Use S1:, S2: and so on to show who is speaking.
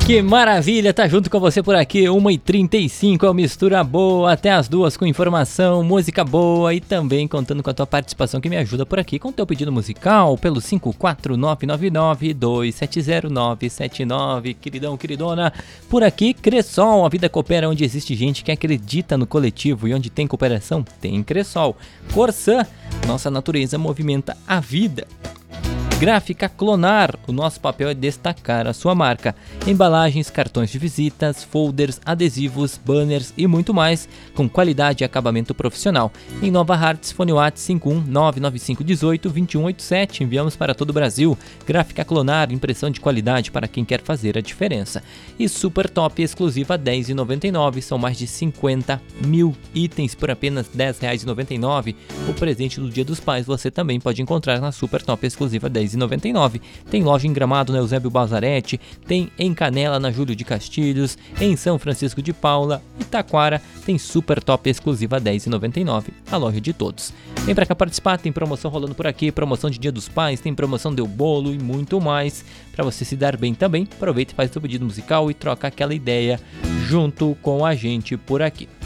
S1: Que maravilha, tá junto com você por aqui, 1h35, é uma mistura boa, até as 2 com informação, música boa e também contando com a tua participação que me ajuda por aqui com o teu pedido musical pelo 54999270979, queridão, queridona, por aqui, Cressol, a vida coopera onde existe gente que acredita no coletivo e onde tem cooperação, tem Cressol. Corsã, nossa natureza movimenta a vida. Gráfica Clonar, o nosso papel é destacar a sua marca. Embalagens, cartões de visitas, folders, adesivos, banners e muito mais, com qualidade e acabamento profissional. Em Nova Hartz, fone WhatsApp 51995182187, enviamos para todo o Brasil. Gráfica Clonar, impressão de qualidade para quem quer fazer a diferença. E Super Top exclusiva R$10,99, são mais de 50 mil itens por apenas R$10,99. O presente do Dia dos Pais você também pode encontrar na Super Top exclusiva R$10,99. Tem loja em Gramado na Eusébio Balzarete, tem em Canela na Júlio de Castilhos, em São Francisco de Paula e Taquara tem Super Top exclusiva R$10,99, a loja de todos. Vem pra cá participar, tem promoção rolando por aqui, promoção de Dia dos Pais, tem promoção Deu Bolo e muito mais. Pra você se dar bem também, aproveita e faz seu pedido musical e troca aquela ideia junto com a gente por aqui.